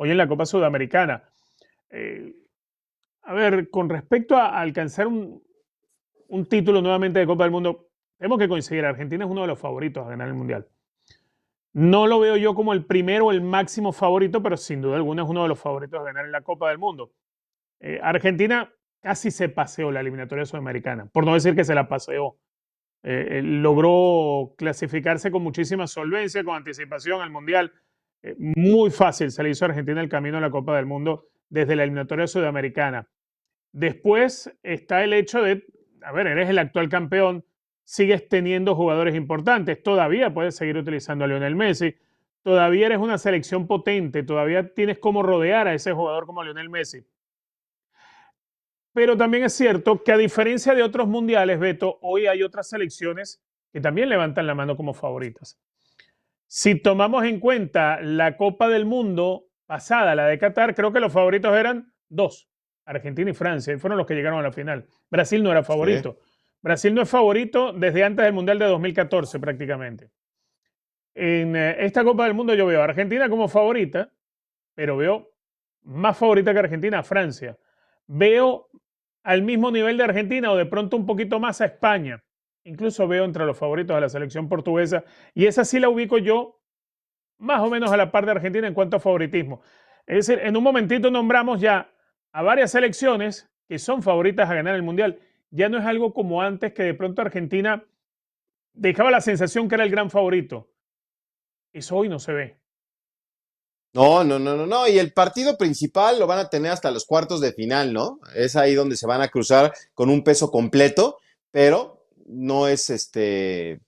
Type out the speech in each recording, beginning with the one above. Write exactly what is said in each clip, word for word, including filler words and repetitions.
hoy en la Copa Sudamericana. Eh, a ver, con respecto a, a alcanzar un, un título nuevamente de Copa del Mundo, tenemos que coincidir, Argentina es uno de los favoritos a ganar el Mundial. No lo veo yo como el primero o el máximo favorito, pero sin duda alguna es uno de los favoritos a ganar en la Copa del Mundo. Eh, Argentina casi se paseó la eliminatoria sudamericana, por no decir que se la paseó. Eh, eh, logró clasificarse con muchísima solvencia, con anticipación al Mundial. Eh, muy fácil se le hizo a Argentina el camino a la Copa del Mundo desde la eliminatoria sudamericana. Después está el hecho de, a ver, eres el actual campeón, sigues teniendo jugadores importantes, todavía puedes seguir utilizando a Lionel Messi, todavía eres una selección potente, todavía tienes cómo rodear a ese jugador como Lionel Messi. Pero también es cierto que a diferencia de otros mundiales, Beto, hoy hay otras selecciones que también levantan la mano como favoritas. Si tomamos en cuenta la Copa del Mundo pasada, la de Qatar, creo que los favoritos eran dos, Argentina y Francia, y fueron los que llegaron a la final. Brasil no era favorito. Sí. Brasil no es favorito desde antes del Mundial de dos mil catorce prácticamente. En esta Copa del Mundo yo veo a Argentina como favorita, pero veo más favorita que Argentina a Francia. Veo al mismo nivel de Argentina o de pronto un poquito más a España. Incluso veo entre los favoritos a la selección portuguesa y esa sí la ubico yo más o menos a la par de Argentina en cuanto a favoritismo. Es decir, en un momentito nombramos ya a varias selecciones que son favoritas a ganar el Mundial. Ya no es algo como antes que de pronto Argentina dejaba la sensación que era el gran favorito. Eso hoy no se ve. No, no, no, no, no. Y el partido principal lo van a tener hasta los cuartos de final, ¿no? Es ahí donde se van a cruzar con un peso completo, pero no es este.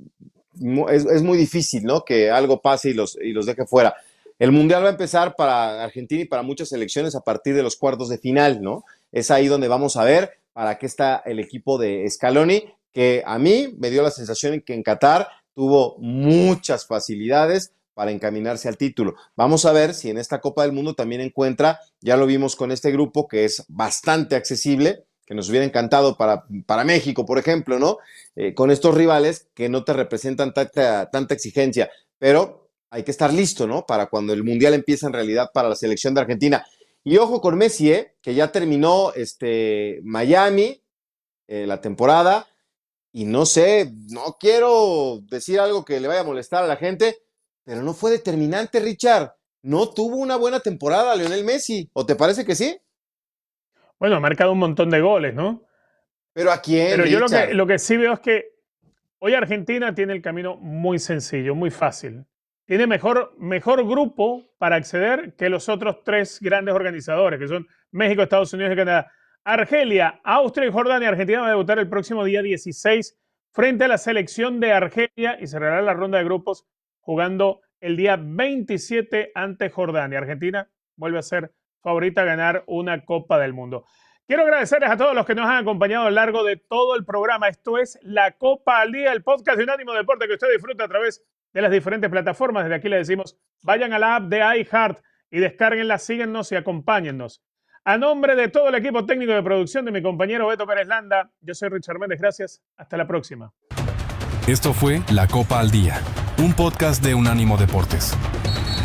Es, es muy difícil, ¿no? Que algo pase y los, y los deje fuera. El Mundial va a empezar para Argentina y para muchas selecciones a partir de los cuartos de final, ¿no? Es ahí donde vamos a ver para qué está el equipo de Scaloni, que a mí me dio la sensación que en Qatar tuvo muchas facilidades para encaminarse al título. Vamos a ver si en esta Copa del Mundo también encuentra, ya lo vimos con este grupo que es bastante accesible, que nos hubiera encantado para, para México, por ejemplo, ¿no? Eh, con estos rivales que no te representan tanta, tanta exigencia, pero hay que estar listo, ¿no? Para cuando el Mundial empiece en realidad para la selección de Argentina. Y ojo con Messi, ¿eh? Que ya terminó este, Miami, eh, la temporada, y no sé, no quiero decir algo que le vaya a molestar a la gente, pero no fue determinante, Richard. No tuvo una buena temporada Lionel Messi. ¿O te parece que sí? Bueno, ha marcado un montón de goles, ¿no? ¿Pero a quién, Pero Richard? yo lo que, lo que sí veo es que hoy Argentina tiene el camino muy sencillo, muy fácil. Tiene mejor, mejor grupo para acceder que los otros tres grandes organizadores, que son México, Estados Unidos y Canadá. Argelia, Austria y Jordania. Argentina va a debutar el próximo día dieciséis frente a la selección de Argelia y cerrará la ronda de grupos jugando el día veintisiete ante Jordania. Argentina vuelve a ser favorita a ganar una Copa del Mundo. Quiero agradecerles a todos los que nos han acompañado a lo largo de todo el programa. Esto es La Copa al Día, el podcast de Unánimo Deporte que usted disfruta a través de las diferentes plataformas. Desde aquí le decimos, vayan a la app de iHeart y descárguenla, síguenos y acompáñennos. A nombre de todo el equipo técnico de producción de mi compañero Beto Pérez Landa, yo soy Richard Méndez. Gracias. Hasta la próxima. Esto fue La Copa al Día, un podcast de Unánimo Deportes.